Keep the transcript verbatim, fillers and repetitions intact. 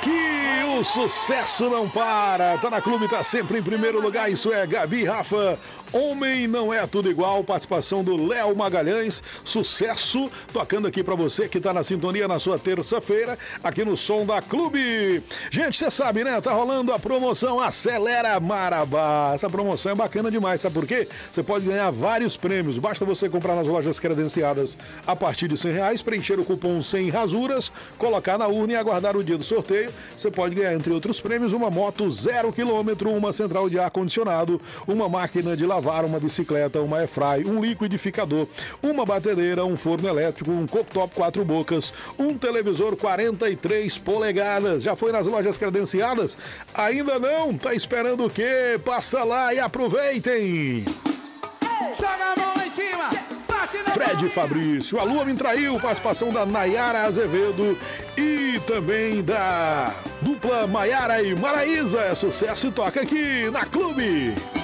Aqui o sucesso não para. Tá na Clube, tá sempre em primeiro lugar. Isso é Gabi Rafa. Homem não é tudo igual. Participação do Léo Magalhães. Sucesso tocando aqui pra você que tá na sintonia na sua terça-feira, aqui no Som da Clube. Gente, você sabe, né? Tá rolando a promoção Acelera Marabá. Essa promoção é bacana demais, sabe por quê? Você pode ganhar vários prêmios. Basta você comprar nas lojas credenciadas a partir de cem reais, preencher o cupom sem rasuras, colocar na urna e aguardar o dia do sorteio. Você pode ganhar, entre outros prêmios, uma moto zero quilômetro, uma central de ar-condicionado, uma máquina de lavar, uma bicicleta, uma airfry, um liquidificador, uma batedeira, um forno elétrico, um cooktop quatro bocas, um televisor quarenta e três polegadas. Já foi nas lojas credenciadas? Ainda não? Tá esperando o quê? Passa lá e aproveitem! Joga a mão lá em cima! Fred Fabrício, a Lua me traiu, participação da Nayara Azevedo e também da dupla Maiara e Maraísa. É sucesso e toca aqui na Clube.